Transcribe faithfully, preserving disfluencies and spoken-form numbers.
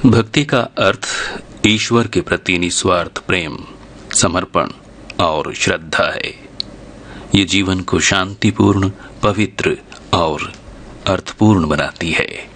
भक्ति का अर्थ ईश्वर के प्रति निस्वार्थ प्रेम, समर्पण और श्रद्धा है। ये जीवन को शांतिपूर्ण, पवित्र और अर्थपूर्ण बनाती है।